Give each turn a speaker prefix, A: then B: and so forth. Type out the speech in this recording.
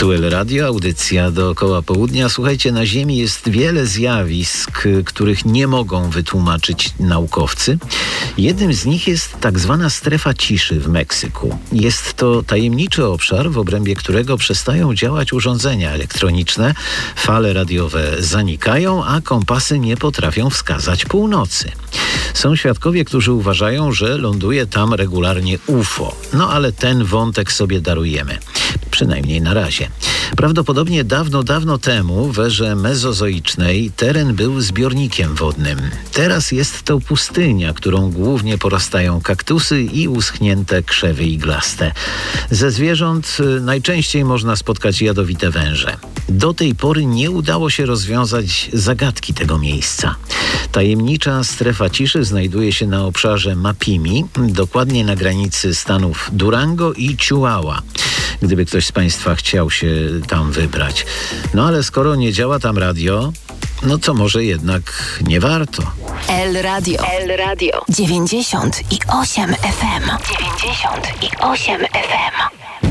A: Tu El Radio, audycja dookoła południa. Słuchajcie, na Ziemi jest wiele zjawisk, których nie mogą wytłumaczyć naukowcy. Jednym z nich jest tak zwana strefa ciszy w Meksyku. Jest to tajemniczy obszar, w obrębie którego przestają działać urządzenia elektroniczne, fale radiowe zanikają, a kompasy nie potrafią wskazać północy. Są świadkowie, którzy uważają, że ląduje tam regularnie UFO. No ale ten wątek sobie darujemy. Przynajmniej na razie. Prawdopodobnie dawno temu w erze mezozoicznej teren był zbiornikiem wodnym. Teraz jest to pustynia, którą głównie porastają kaktusy i uschnięte krzewy iglaste. Ze zwierząt najczęściej można spotkać jadowite węże. Do tej pory nie udało się rozwiązać zagadki tego miejsca. Tajemnicza strefa ciszy znajduje się na obszarze Mapimi, dokładnie na granicy stanów Durango i Chihuahua. Gdyby ktoś z Państwa chciał się tam wybrać. No ale skoro nie działa tam radio, no to może jednak nie warto.
B: El Radio 98 FM. 98 FM.